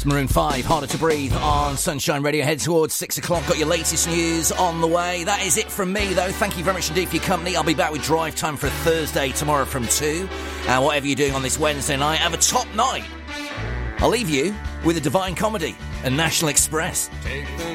It's Maroon 5, Harder to Breathe on Sunshine Radio. Head towards 6 o'clock. Got your latest news on the way. That is it from me, though. Thank you very much indeed for your company. I'll be back with Drive Time for a Thursday tomorrow from 2. And whatever you're doing on this Wednesday night, have a top night. I'll leave you with a Divine Comedy and National Express.